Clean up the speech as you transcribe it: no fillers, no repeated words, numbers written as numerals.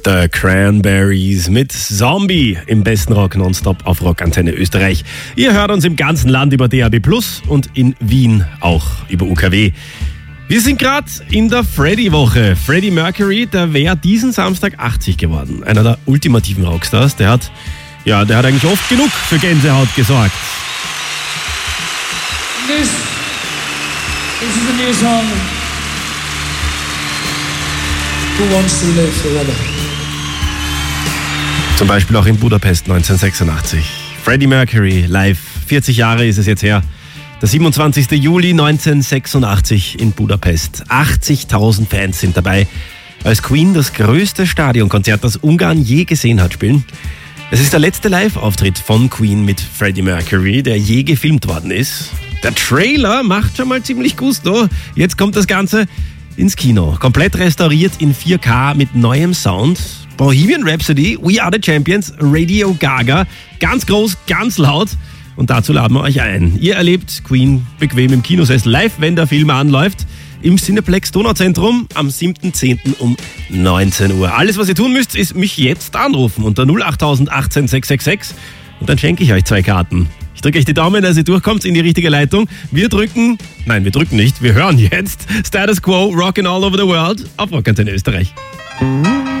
The Cranberries mit Zombie im besten Rock nonstop auf Rockantenne Österreich. Ihr hört uns im ganzen Land über DAB+ und in Wien auch über UKW. Wir sind gerade in der Freddie-Woche. Freddie Mercury, der wäre diesen Samstag 80 geworden. Einer der ultimativen Rockstars. Der hat eigentlich oft genug für Gänsehaut gesorgt. This is a new song. Who wants to live forever? Zum Beispiel auch in Budapest 1986. Freddie Mercury live. 40 Jahre ist es jetzt her. Der 27. Juli 1986 in Budapest. 80.000 Fans sind dabei, als Queen das größte Stadionkonzert, das Ungarn je gesehen hat, spielen. Es ist der letzte Live-Auftritt von Queen mit Freddie Mercury, der je gefilmt worden ist. Der Trailer macht schon mal ziemlich Gusto. Jetzt kommt das Ganze ins Kino. Komplett restauriert in 4K mit neuem Sound. Bohemian Rhapsody, We Are the Champions, Radio Gaga. Ganz groß, ganz laut. Und dazu laden wir euch ein. Ihr erlebt Queen bequem im Kinosessel live, wenn der Film anläuft. Im Cineplex Donauzentrum am 7.10. um 19 Uhr. Alles, was ihr tun müsst, ist mich jetzt anrufen unter 08000 18 666 und dann schenke ich euch 2 Karten. Ich drücke euch die Daumen, dass ihr durchkommt in die richtige Leitung. Wir drücken nicht, wir hören jetzt Status Quo, Rockin' All Over the World auf Rockantenne Österreich.